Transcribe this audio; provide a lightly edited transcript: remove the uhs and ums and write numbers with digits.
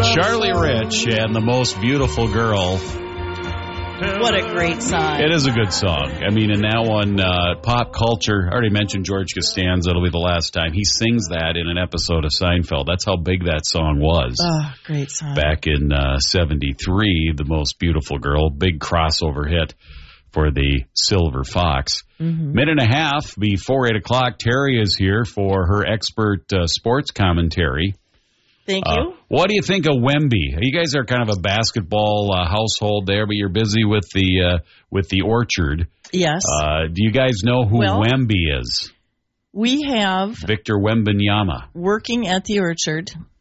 Charlie Rich and The Most Beautiful Girl. What a great song. It is a good song. I mean, in that one, pop culture, I already mentioned George Costanza. It'll be the last time. He sings that in an episode of Seinfeld. That's how big that song was. Oh, great song. Back in 73, The Most Beautiful Girl, big crossover hit for the Silver Fox. Minute and a half before 8 o'clock, Terry is here for her expert sports commentary. Thank you. What do you think of Wemby? You guys are kind of a basketball household there, but you're busy with the Orchard. Yes. Do you guys know who Wemby is? We have Victor Wembanyama. Working at the Orchard.